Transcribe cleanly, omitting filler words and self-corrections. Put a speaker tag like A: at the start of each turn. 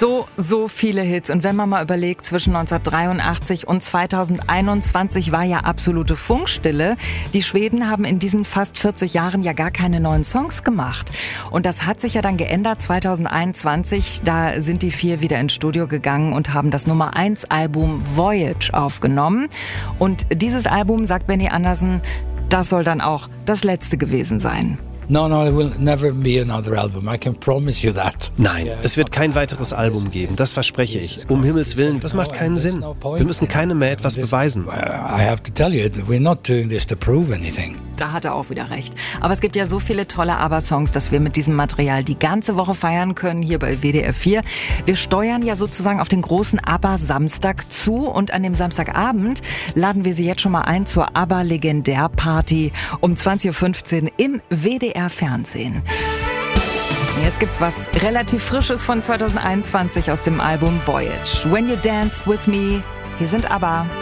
A: So viele Hits. Und wenn man mal überlegt, zwischen 1983 und 2021 war ja absolute Funkstille. Die Schweden haben in diesen fast 40 Jahren ja gar keine neuen Songs gemacht. Und das hat sich ja dann geändert 2021. Da sind die 4 wieder ins Studio gegangen und haben das Nummer-1-Album Voyage aufgenommen. Und dieses Album, sagt Benny Andersson, das soll dann auch das letzte gewesen sein.
B: No, it will never be another album. I can promise you that.
C: Nein, es wird kein weiteres Album geben, das verspreche ich. Um Himmels Willen, das macht keinen Sinn. Wir müssen keinem mehr etwas beweisen.
B: I have to tell you, we're not doing this to prove anything.
A: Da hat er auch wieder recht. Aber es gibt ja so viele tolle ABBA-Songs, dass wir mit diesem Material die ganze Woche feiern können, hier bei WDR 4. Wir steuern ja sozusagen auf den großen ABBA-Samstag zu und an dem Samstagabend laden wir Sie jetzt schon mal ein zur ABBA-Legendär-Party um 20.15 Uhr im WDR-Fernsehen. Jetzt gibt's was relativ Frisches von 2021 aus dem Album Voyage. When You Dance With Me. Hier sind ABBA.